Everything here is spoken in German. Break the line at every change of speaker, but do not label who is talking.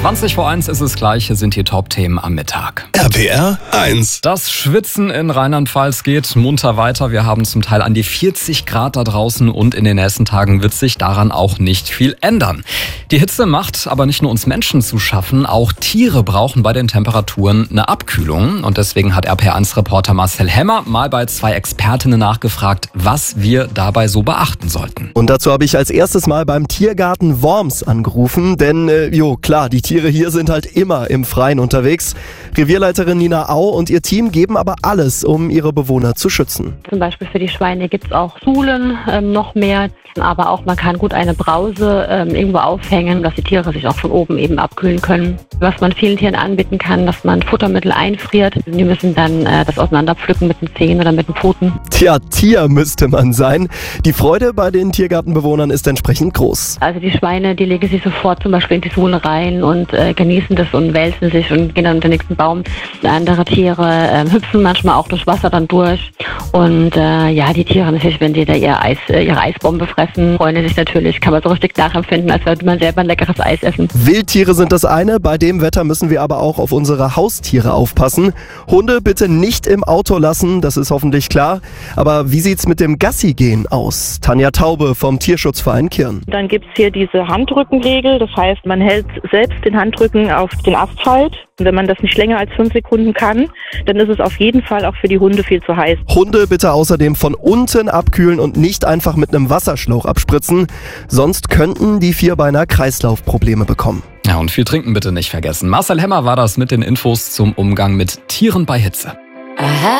20:01 ist es gleich, hier sind die Top-Themen am Mittag.
RPR 1.
Das Schwitzen in Rheinland-Pfalz geht munter weiter. Wir haben zum Teil an die 40 Grad da draußen und in den nächsten Tagen wird sich daran auch nicht viel ändern. Die Hitze macht aber nicht nur uns Menschen zu schaffen, auch Tiere brauchen bei den Temperaturen eine Abkühlung. Und deswegen hat RPR1-Reporter Marcel Hemmer mal bei 2 Expertinnen nachgefragt, was wir dabei so beachten sollten.
Und dazu habe ich als erstes mal beim Tiergarten Worms angerufen, denn klar, die Tiere hier sind halt immer im Freien unterwegs. Revierleiterin Nina Au und ihr Team geben aber alles, um ihre Bewohner zu schützen.
Zum Beispiel für die Schweine gibt es auch Suhlen, noch mehr. Aber auch man kann gut eine Brause irgendwo aufhängen, dass die Tiere sich auch von oben eben abkühlen können. Was man vielen Tieren anbieten kann, dass man Futtermittel einfriert. Die müssen dann das auseinanderpflücken mit den Zehen oder mit den Pfoten.
Tja, Tier müsste man sein. Die Freude bei den Tiergartenbewohnern ist entsprechend groß.
Also die Schweine, die legen sich sofort zum Beispiel in die Suhle rein und genießen das und wälzen sich und gehen dann unter den nächsten Baum. Andere Tiere hüpfen manchmal auch durch Wasser dann durch. Und die Tiere natürlich, wenn die da ihre Eisbombe fressen, freuen die sich natürlich, kann man so richtig nachempfinden, als würde man selber ein leckeres Eis essen.
Wildtiere sind das eine, bei dem Wetter müssen wir aber auch auf unsere Haustiere aufpassen. Hunde bitte nicht im Auto lassen, das ist hoffentlich klar. Aber wie sieht's mit dem Gassi-Gehen aus? Tanja Taube vom Tierschutzverein Kirn.
Dann gibt's hier diese Handrückenregel, das heißt, man hält selbst den Handrücken auf den Asphalt. Und wenn man das nicht länger als 5 Sekunden kann, dann ist es auf jeden Fall auch für die Hunde viel zu heiß.
Hunde bitte außerdem von unten abkühlen und nicht einfach mit einem Wasserschlauch abspritzen. Sonst könnten die Vierbeiner Kreislaufprobleme bekommen.
Ja, und viel trinken bitte nicht vergessen. Marcel Hemmer war das mit den Infos zum Umgang mit Tieren bei Hitze.